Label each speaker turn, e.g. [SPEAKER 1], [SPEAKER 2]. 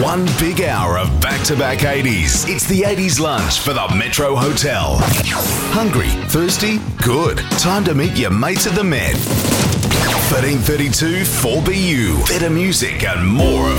[SPEAKER 1] One big hour of back-to-back 80s. It's the 80s lunch for the Metro Hotel. Hungry? Thirsty? Good. Time to meet your mates at the Met. 1332 4BU. Better music and more of